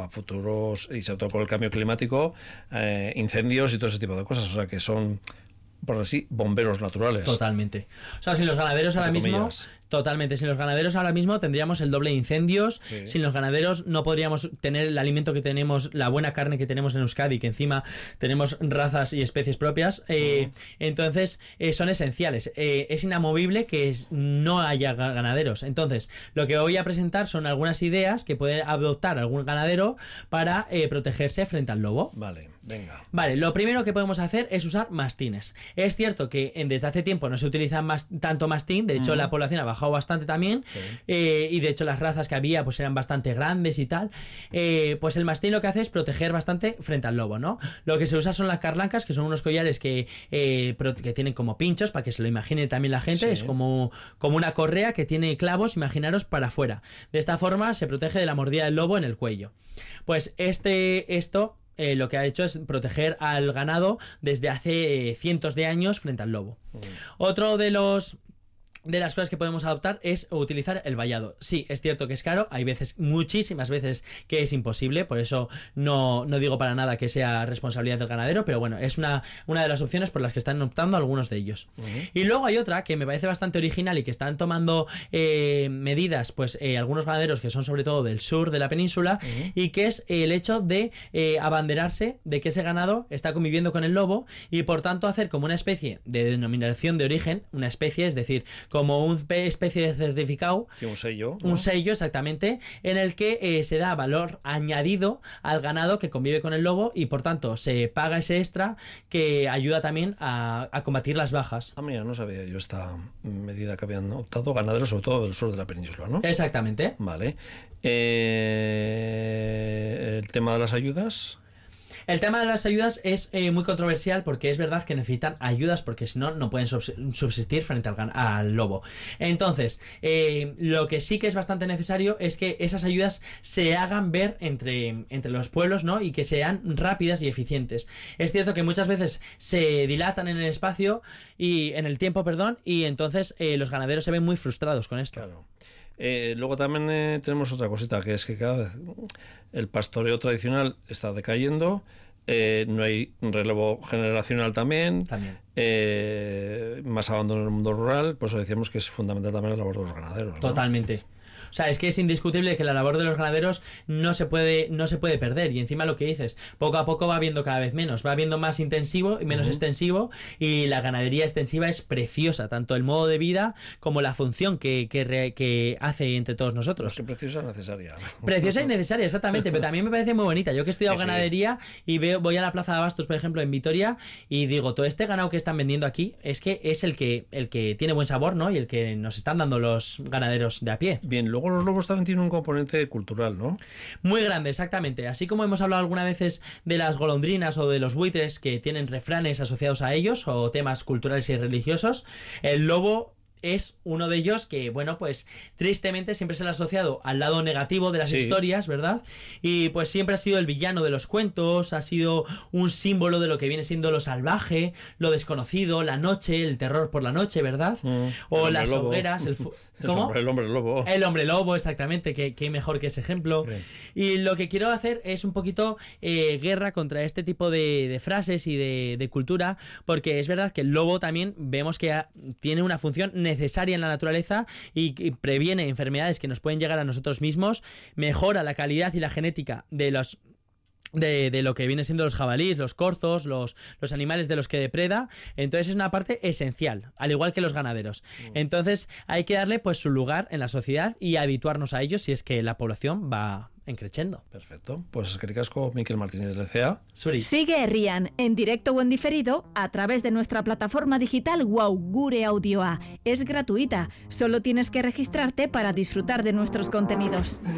futuros, y sobre todo por el cambio climático, incendios y todo ese tipo de cosas. O sea, que son, por así, bomberos naturales. Totalmente. O sea, sin los ganaderos ahora mismo... Totalmente, sin los ganaderos ahora mismo tendríamos el doble de incendios, sí. Sin los ganaderos no podríamos tener el alimento que tenemos, la buena carne que tenemos en Euskadi, que encima tenemos razas y especies propias, entonces son esenciales, es inamovible que no haya ganaderos. Entonces, lo que voy a presentar son algunas ideas que puede adoptar algún ganadero para protegerse frente al lobo. Vale, venga. Vale, lo primero que podemos hacer es usar mastines. Es cierto que desde hace tiempo no se utiliza tanto mastín, de hecho la población ha bajado bastante también, y de hecho las razas que había pues eran bastante grandes y tal, pues el mastín lo que hace es proteger bastante frente al lobo, ¿no? Lo que se usa son las carlancas, que son unos collares que tienen como pinchos, para que se lo imagine también la gente, sí. Es como una correa que tiene clavos, imaginaros, para afuera. De esta forma se protege de la mordida del lobo en el cuello. Pues esto lo que ha hecho es proteger al ganado desde hace cientos de años frente al lobo. Otro de las cosas que podemos adoptar es utilizar el vallado. Sí, es cierto que es caro, hay veces, muchísimas veces, que es imposible, por eso no digo para nada que sea responsabilidad del ganadero, pero bueno, es una de las opciones por las que están optando algunos de ellos. Y luego hay otra que me parece bastante original y que están tomando medidas, pues algunos ganaderos que son sobre todo del sur de la península, y que es el hecho de abanderarse de que ese ganado está conviviendo con el lobo y por tanto hacer como una especie de denominación de origen, una especie, es decir, como una especie de certificado, sí, un sello, ¿no? Un sello, exactamente, en el que se da valor añadido al ganado que convive con el lobo y por tanto se paga ese extra que ayuda también a combatir las bajas. Ah, mira, no sabía yo esta medida que habían optado ganaderos, sobre todo del sur de la península, ¿no? Exactamente. Vale. El tema de las ayudas... El tema de las ayudas es muy controversial porque es verdad que necesitan ayudas porque si no, no pueden subsistir frente al lobo. Entonces, lo que sí que es bastante necesario es que esas ayudas se hagan ver entre los pueblos, ¿no? Y que sean rápidas y eficientes. Es cierto que muchas veces se dilatan en el espacio y en el tiempo, y entonces los ganaderos se ven muy frustrados con esto. Claro. Luego también tenemos otra cosita, que es que cada vez el pastoreo tradicional está decayendo, no hay relevo generacional también. Más abandono en el mundo rural, por eso decíamos que es fundamental también la labor de los ganaderos, ¿no? Totalmente. O sea, es que es indiscutible que la labor de los ganaderos no se puede perder. Y encima lo que dices, poco a poco va habiendo cada vez menos, va habiendo más intensivo y menos extensivo. Y la ganadería extensiva es preciosa, tanto el modo de vida como la función que hace entre todos nosotros. Pues que preciosa y necesaria. Preciosa y necesaria, exactamente. Pero también me parece muy bonita. Yo que he estudiado ganadería y voy a la Plaza de Abastos, por ejemplo, en Vitoria, y digo, todo este ganado que están vendiendo aquí es que es el que tiene buen sabor, ¿no? Y el que nos están dando los ganaderos de a pie. Bien, luego los lobos también tienen un componente cultural, ¿no? Muy grande, exactamente. Así como hemos hablado algunas veces de las golondrinas o de los buitres que tienen refranes asociados a ellos o temas culturales y religiosos, el lobo es uno de ellos que, bueno, pues tristemente siempre se le ha asociado al lado negativo de las historias, ¿verdad? Y pues siempre ha sido el villano de los cuentos, ha sido un símbolo de lo que viene siendo lo salvaje, lo desconocido, la noche, el terror por la noche, ¿verdad? O las hogueras, ¿cómo? El hombre lobo. El hombre lobo, exactamente, que mejor que ese ejemplo. Bien. Y lo que quiero hacer es un poquito guerra contra este tipo de frases y de cultura, porque es verdad que el lobo también vemos que tiene una función necesaria en la naturaleza y previene enfermedades que nos pueden llegar a nosotros mismos, mejora la calidad y la genética de lo que vienen siendo los jabalíes, los corzos, los animales de los que depreda. Entonces es una parte esencial, al igual que los ganaderos. Entonces hay que darle pues su lugar en la sociedad y habituarnos a ellos si es que la población va creciendo. Perfecto. Pues eskerrik asko, Mikel Martínez del ECA. Sigue Herrian en directo o en diferido a través de nuestra plataforma digital WOW Gure Audioa. Es gratuita, solo tienes que registrarte para disfrutar de nuestros contenidos.